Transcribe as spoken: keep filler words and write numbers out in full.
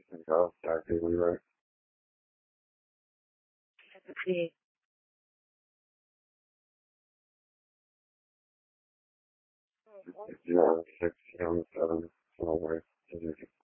think of Doctor Leroy. Sí. zero six seven seven Silver.